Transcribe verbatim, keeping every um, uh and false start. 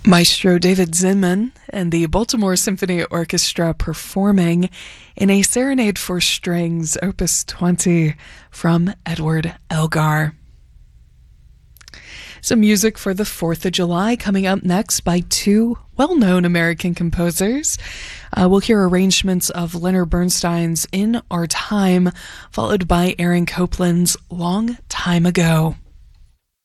Maestro David Zinman and the Baltimore Symphony Orchestra performing in a Serenade for Strings, Opus twenty from Edward Elgar. Some music for the fourth of July coming up next by two well-known American composers. Uh, we'll hear arrangements of Leonard Bernstein's In Our Time, followed by Aaron Copland's Long Time Ago.